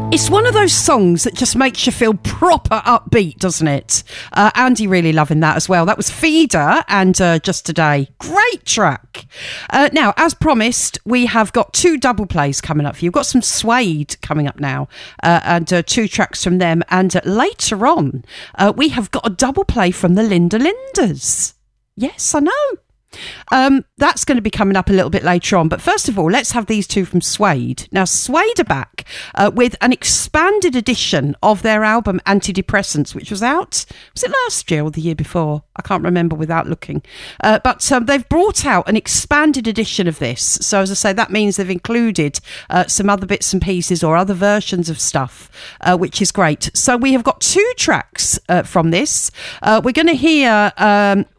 It's one of those songs that just makes you feel proper upbeat, doesn't it? Andy really loving that as well. That was Feeder and Just Today. Great track. Now, as promised, we have got 2 double plays coming up for you. We've got some Suede coming up now and 2 tracks from them. And later on, we have got a double play from the Linda Linders. Yes, I know. That's going to be coming up a little bit later on, but first of all, let's have these 2 from Suede. Now, Suede are back with an expanded edition of their album Antidepressants, which was out, was it last year or the year before? I can't remember without looking, but they've brought out an expanded edition of this. So as I say, that means they've included some other bits and pieces or other versions of stuff, which is great. So we have got 2 tracks from this. We're going to hear